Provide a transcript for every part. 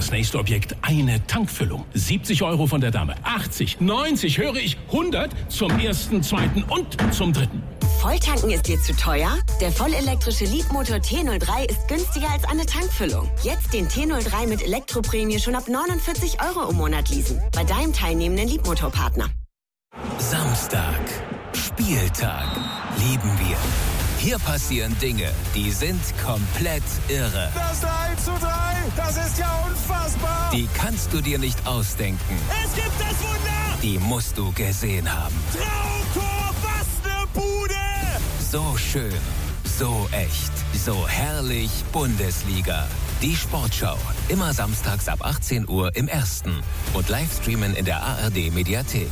das nächste Objekt eine Tankfüllung. 70 € von der Dame, 80, 90, höre ich, 100 zum ersten, zweiten und zum dritten. Volltanken ist dir zu teuer? Der vollelektrische Leapmotor T03 ist günstiger als eine Tankfüllung. Jetzt den T03 mit Elektroprämie schon ab 49 € im Monat leasen. Bei deinem teilnehmenden Leapmotor-Partner. Samstag, Spieltag, lieben wir. Hier passieren Dinge, die sind komplett irre. Das 3:3, das ist ja unfassbar. Die kannst du dir nicht ausdenken. Es gibt das Wunder. Die musst du gesehen haben. Traumtor, was ne Bude. So schön, so echt, so herrlich Bundesliga. Die Sportschau, immer samstags ab 18 Uhr im Ersten und Livestreamen in der ARD-Mediathek.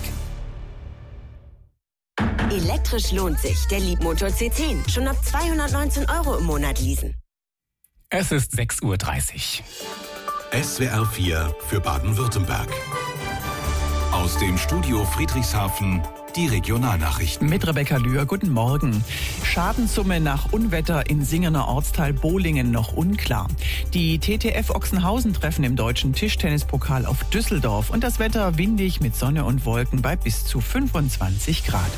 Elektrisch lohnt sich. Der Leapmotor C10. Schon ab 219 € im Monat leasen. Es ist 6:30 Uhr. SWR 4 für Baden-Württemberg. Aus dem Studio Friedrichshafen die Regionalnachrichten. Mit Rebecca Lühr, guten Morgen. Schadenssumme nach Unwetter in Singener Ortsteil Bohlingen noch unklar. Die TTF Ochsenhausen treffen im deutschen Tischtennispokal auf Düsseldorf und das Wetter windig mit Sonne und Wolken bei bis zu 25 Grad.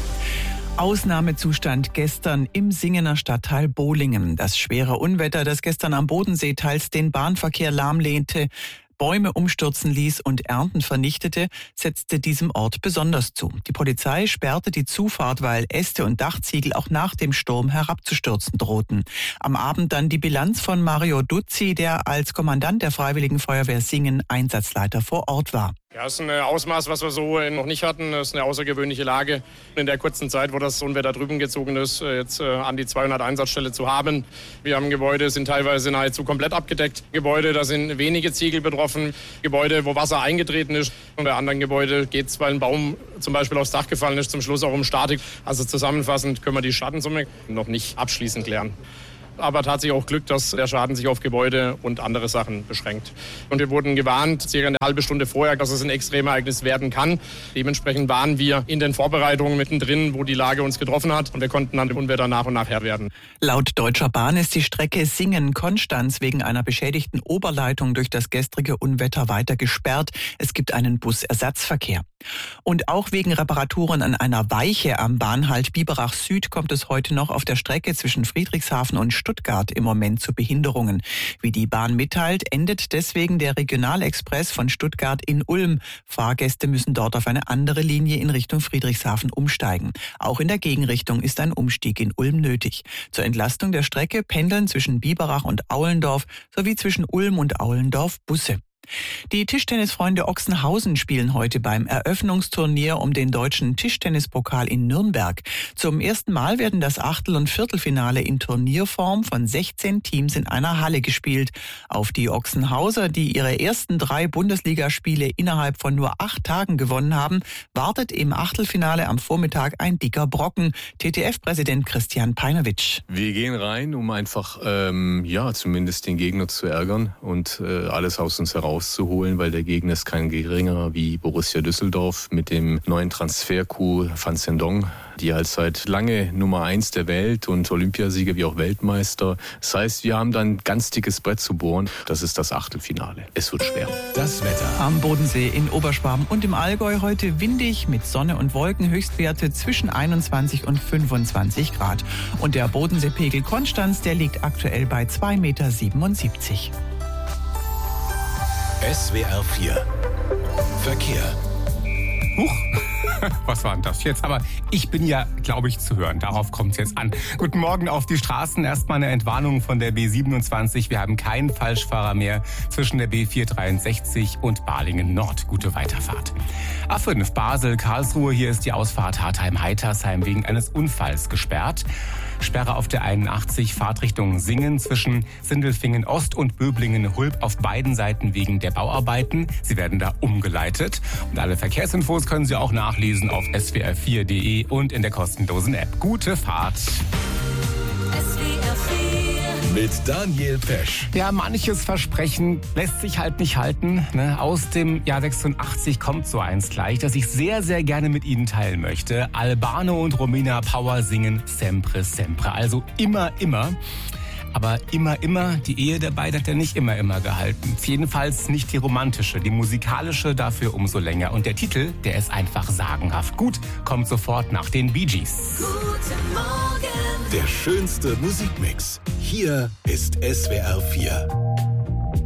Ausnahmezustand gestern im Singener Stadtteil Bohlingen. Das schwere Unwetter, das gestern am Bodensee teils den Bahnverkehr lahmlehnte, Bäume umstürzen ließ und Ernten vernichtete, setzte diesem Ort besonders zu. Die Polizei sperrte die Zufahrt, weil Äste und Dachziegel auch nach dem Sturm herabzustürzen drohten. Am Abend dann die Bilanz von Mario Duzzi, der als Kommandant der Freiwilligen Feuerwehr Singen Einsatzleiter vor Ort war. Ja, es ist ein Ausmaß, was wir so noch nicht hatten. Es ist eine außergewöhnliche Lage. In der kurzen Zeit, wo das Unwetter drüben gezogen ist, jetzt an die 200 Einsatzstelle zu haben. Wir haben Gebäude, sind teilweise nahezu komplett abgedeckt. Gebäude, da sind wenige Ziegel betroffen. Gebäude, wo Wasser eingetreten ist. Und bei anderen Gebäuden geht es, weil ein Baum zum Beispiel aufs Dach gefallen ist, zum Schluss auch um Statik. Also zusammenfassend können wir die Schadenssumme noch nicht abschließend klären. Aber tatsächlich auch Glück, dass der Schaden sich auf Gebäude und andere Sachen beschränkt. Und wir wurden gewarnt, circa eine halbe Stunde vorher, dass es ein Extremereignis werden kann. Dementsprechend waren wir in den Vorbereitungen mittendrin, wo die Lage uns getroffen hat. Und wir konnten dann dem Unwetter nach und nach Herr werden. Laut Deutscher Bahn ist die Strecke Singen-Konstanz wegen einer beschädigten Oberleitung durch das gestrige Unwetter weiter gesperrt. Es gibt einen Busersatzverkehr. Und auch wegen Reparaturen an einer Weiche am Bahnhalt Biberach Süd kommt es heute noch auf der Strecke zwischen Friedrichshafen und Stuttgart im Moment zu Behinderungen. Wie die Bahn mitteilt, endet deswegen der Regionalexpress von Stuttgart in Ulm. Fahrgäste müssen dort auf eine andere Linie in Richtung Friedrichshafen umsteigen. Auch in der Gegenrichtung ist ein Umstieg in Ulm nötig. Zur Entlastung der Strecke pendeln zwischen Biberach und Aulendorf sowie zwischen Ulm und Aulendorf Busse. Die Tischtennisfreunde Ochsenhausen spielen heute beim Eröffnungsturnier um den deutschen Tischtennispokal in Nürnberg. Zum ersten Mal werden das Achtel- und Viertelfinale in Turnierform von 16 Teams in einer Halle gespielt. Auf die Ochsenhauser, die ihre ersten 3 Bundesligaspiele innerhalb von nur 8 Tagen gewonnen haben, wartet im Achtelfinale am Vormittag ein dicker Brocken. TTF-Präsident Christian Peinowitsch. Wir gehen rein, um einfach zumindest den Gegner zu ärgern und alles aus uns herauszuholen, weil der Gegner ist kein geringerer wie Borussia Düsseldorf mit dem neuen Transfer-Coup Van Sendong, die halt seit lange Nummer 1 der Welt und Olympiasieger wie auch Weltmeister. Das heißt, wir haben dann ein ganz dickes Brett zu bohren. Das ist das Achtelfinale. Es wird schwer. Das Wetter. Am Bodensee, in Oberschwaben und im Allgäu heute windig mit Sonne und Wolken, Höchstwerte zwischen 21 und 25 Grad. Und der Bodenseepegel Konstanz, der liegt aktuell bei 2,77 Meter. SWR 4 Verkehr. Huch, was war denn das jetzt? Aber ich bin ja, glaube ich, zu hören. Darauf kommt es jetzt an. Guten Morgen auf die Straßen. Erstmal eine Entwarnung von der B27. Wir haben keinen Falschfahrer mehr zwischen der B463 und Balingen Nord. Gute Weiterfahrt. A5 Basel, Karlsruhe. Hier ist die Ausfahrt Hartheim-Heitersheim wegen eines Unfalls gesperrt. Sperre auf der 81 Fahrtrichtung Singen zwischen Sindelfingen Ost und Böblingen-Hulb auf beiden Seiten wegen der Bauarbeiten. Sie werden da umgeleitet. Und alle Verkehrsinfos können Sie auch nachlesen auf swr4.de und in der kostenlosen App. Gute Fahrt! SWR 4 mit Daniel Pesch. Ja, manches Versprechen lässt sich halt nicht halten. Aus dem Jahr 86 kommt so eins gleich, das ich sehr, sehr gerne mit Ihnen teilen möchte. Albano und Romina Power singen Sempre, Sempre. Also immer, immer. Aber immer, die Ehe der beiden hat ja nicht immer gehalten. Jedenfalls nicht die romantische, die musikalische dafür umso länger. Und der Titel, der ist einfach sagenhaft gut, kommt sofort nach den Bee Gees. Guten Morgen. Der schönste Musikmix. Hier ist SWR 4.